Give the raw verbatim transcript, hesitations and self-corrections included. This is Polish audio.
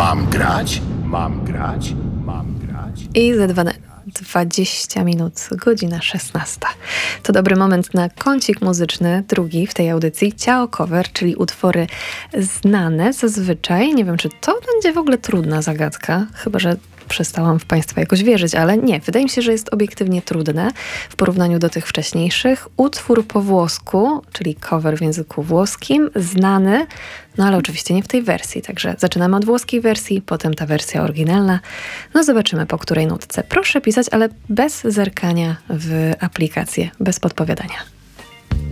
Mam grać? Mam grać? Mam grać? I za dwa, dwadzieścia minut, godzina szesnasta. To dobry moment na kącik muzyczny, drugi w tej audycji, Ciao Cover, czyli utwory znane zazwyczaj. Nie wiem, czy to będzie w ogóle trudna zagadka, chyba że przestałam w Państwa jakoś wierzyć, ale nie. Wydaje mi się, że jest obiektywnie trudne w porównaniu do tych wcześniejszych. Utwór po włosku, czyli cover w języku włoskim, znany, no ale oczywiście nie w tej wersji. Także zaczynamy od włoskiej wersji, potem ta wersja oryginalna. No zobaczymy, po której nutce. Proszę pisać, ale bez zerkania w aplikację, bez podpowiadania.